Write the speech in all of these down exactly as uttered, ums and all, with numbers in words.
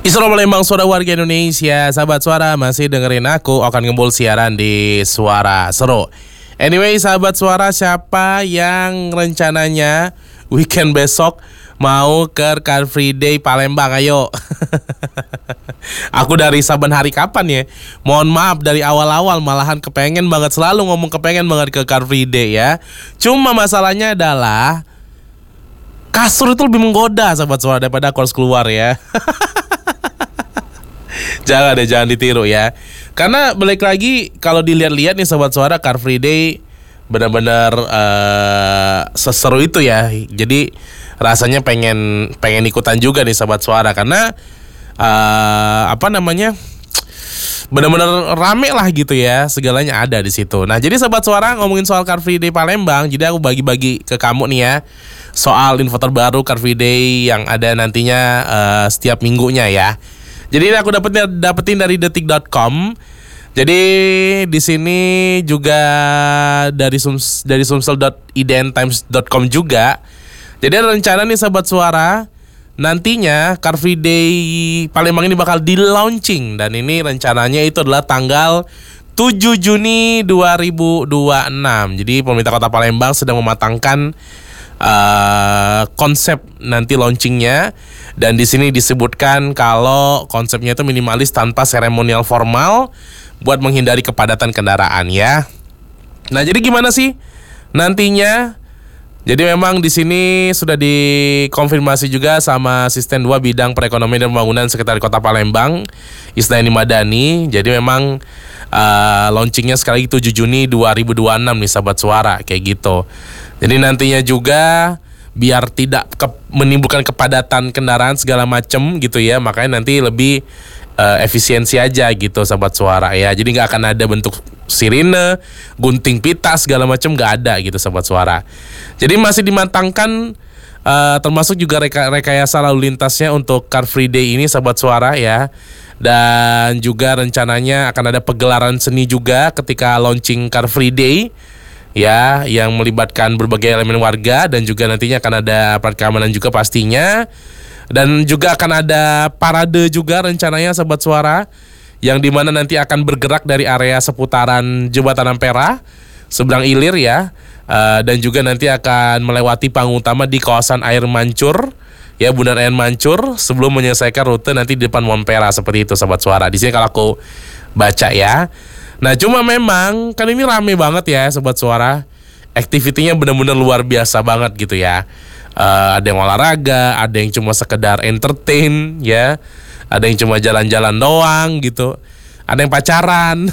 Isra Palembang, suara warga Indonesia. Sahabat Suara, masih dengerin aku akan ngembul siaran di Suara Seru. Anyway, sahabat Suara, siapa yang rencananya weekend besok mau ke Car Free Day Palembang? Ayo. Aku dari saban hari kapan ya? Mohon maaf, dari awal-awal malahan kepengen banget, selalu ngomong kepengen banget ke Car Free Day ya. Cuma masalahnya adalah kasur itu lebih menggoda, sahabat Suara, daripada aku harus keluar ya. Jangan deh, jangan ditiru ya. Karena balik lagi, kalau dilihat-lihat nih Sobat Suara, Car Free Day benar-benar uh, seseru itu ya. Jadi rasanya pengen pengen ikutan juga nih Sobat Suara. Karena uh, apa namanya, benar-benar rame lah gitu ya. Segalanya ada di situ. Nah, jadi Sobat Suara, ngomongin soal Car Free Day Palembang, jadi aku bagi-bagi ke kamu nih ya soal info terbaru Car Free Day yang ada nantinya uh, setiap minggunya ya. Jadi ini aku dapetin dapetin dari detik dot com. Jadi di sini juga dari sums, dari sumsel dot i d n times dot com juga. Jadi ada rencana nih Sahabat Suara, nantinya Car Free Day Palembang ini bakal di launching, dan ini rencananya itu adalah tanggal tujuh Juni dua ribu dua puluh enam. Jadi pemerintah Kota Palembang sedang mematangkan Uh, konsep nanti launchingnya, dan di sini disebutkan kalau konsepnya itu minimalis tanpa seremonial formal buat menghindari kepadatan kendaraan ya. Nah, jadi gimana sih nantinya? Jadi memang di sini sudah dikonfirmasi juga sama Asisten dua Bidang Perekonomian dan Pembangunan Sekretariat Kota Palembang, Isnaini Madani. Jadi memang uh, launchingnya sekali lagi tujuh Juni dua ribu dua puluh enam nih Sahabat Suara, kayak gitu. Jadi nantinya juga biar tidak ke- menimbulkan kepadatan kendaraan segala macam gitu ya, makanya nanti lebih uh, efisiensi aja gitu Sahabat Suara ya. Jadi nggak akan ada bentuk sirine, gunting pita segala macam, nggak ada gitu Sahabat Suara. Jadi masih dimatangkan, uh, termasuk juga reka- rekayasa lalu lintasnya untuk Car Free Day ini Sahabat Suara ya. Dan juga rencananya akan ada pegelaran seni juga ketika launching Car Free Day ya, yang melibatkan berbagai elemen warga, dan juga nantinya akan ada aparat keamanan juga pastinya. Dan juga akan ada parade juga rencananya Sahabat Suara, yang dimana nanti akan bergerak dari area seputaran Jembatan Ampera, seberang Ilir ya, uh, dan juga nanti akan melewati panggung utama di kawasan Air Mancur ya, Bundaran Air Mancur, sebelum menyelesaikan rute nanti di depan Montpera, seperti itu Sahabat Suara. Di sini kalau aku baca ya. Nah, cuma memang kan ini rame banget ya Sobat Suara. Aktivitinya benar-benar luar biasa banget gitu ya. Uh, ada yang olahraga, ada yang cuma sekedar entertain ya, ada yang cuma jalan-jalan doang gitu, ada yang pacaran,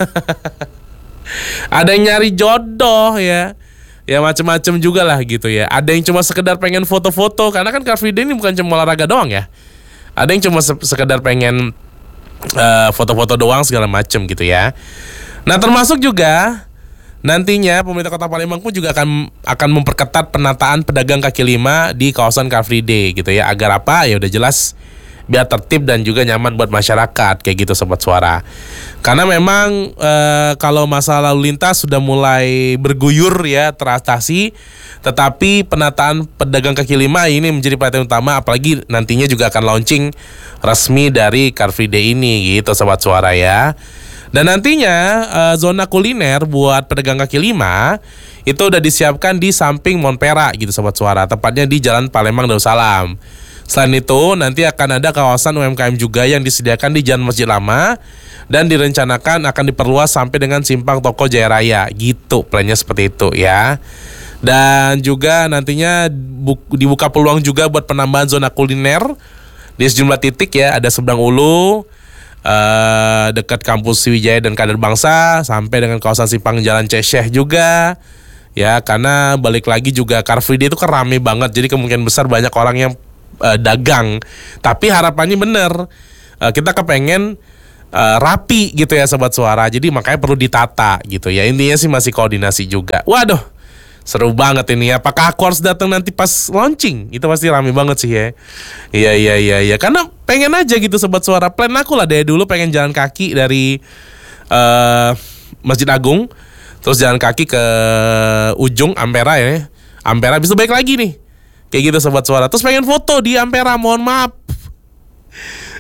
ada yang nyari jodoh ya, ya macam-macam juga lah gitu ya. Ada yang cuma sekedar pengen foto-foto, karena kan Car Free Day ini bukan cuma olahraga doang ya. Ada yang cuma se- sekedar pengen Uh, foto-foto doang segala macem gitu ya. Nah, termasuk juga nantinya pemerintah Kota Palembang pun juga akan akan memperketat penataan pedagang kaki lima di kawasan Car Free Day gitu ya. Agar apa? Ya udah jelas biar tertib dan juga nyaman buat masyarakat, kayak gitu Sobat Suara. Karena memang uh, kalau masalah lalu lintas sudah mulai berguyur ya, teratasi, tetapi penataan pedagang kaki lima ini menjadi perhatian utama, apalagi nantinya juga akan launching resmi dari Car Free Day ini gitu Sobat Suara ya. Dan nantinya uh, zona kuliner buat pedagang kaki lima itu udah disiapkan di samping Montpera gitu Sobat Suara, tepatnya di Jalan Palembang Darussalam. Selain itu nanti akan ada kawasan U M K M juga yang disediakan di Jalan Masjid Lama, dan direncanakan akan diperluas sampai dengan simpang Toko Jaya Raya gitu, plannya seperti itu ya. Dan juga nantinya bu- dibuka peluang juga buat penambahan zona kuliner di sejumlah titik ya. Ada Seberang Ulu, uh, dekat kampus Sriwijaya dan Kader Bangsa, sampai dengan kawasan simpang Jalan Cesyeh juga ya. Karena balik lagi juga Car Free Day itu kan rame banget, jadi kemungkinan besar banyak orang yang uh, dagang. Tapi harapannya bener, uh, kita kepengen uh, rapi gitu ya Sobat Suara. Jadi makanya perlu ditata gitu ya. Intinya sih masih koordinasi juga. Waduh, seru banget ini. Apakah aku harus datang nanti pas launching? Itu pasti rame banget sih ya. Iya iya iya iya. Karena pengen aja gitu Sobat Suara. Plan aku lah dari dulu pengen jalan kaki dari uh, Masjid Agung, terus jalan kaki ke ujung Ampera ya. Ampera bisa balik lagi nih, kayak gitu Sobat Suara. Terus pengen foto di Ampera, mohon maaf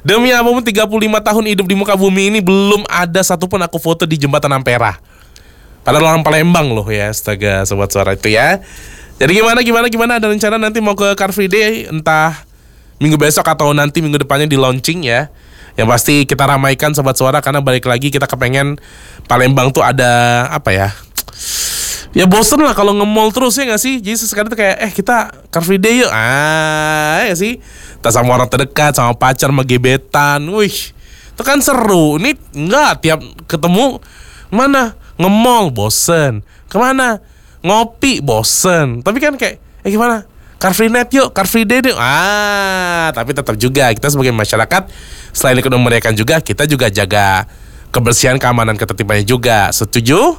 Demi apapun tiga puluh lima tahun hidup di muka bumi ini belum ada satupun aku foto di jembatan Ampera. Padahal orang Palembang loh ya, astaga sobat suara itu ya. Jadi gimana gimana gimana ada rencana nanti mau ke Car Free Day entah minggu besok atau nanti minggu depannya di launching ya. Yang pasti kita ramaikan sobat suara karena balik lagi kita kepengen Palembang tuh ada apa ya? Ya bosen lah kalau nge-mall terus ya gak sih? Jadi sesekali tuh kayak eh kita Car Free Day yuk. Ah ya sih. Kita sama orang terdekat, sama pacar, sama gebetan. Wih, itu kan seru. Ini enggak tiap ketemu mana nge-mall bosen. Kemana? Ngopi bosen. Tapi kan kayak eh gimana? Car Free Night yuk, Car Free Day yuk. Ah, tapi tetap juga kita sebagai masyarakat selain ikut memeriahkan juga kita juga jaga kebersihan, keamanan, ketertibannya juga. Setuju?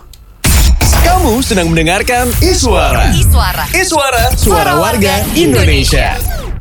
Kamu sedang mendengarkan Iswara. Iswara. Iswara, suara warga Indonesia.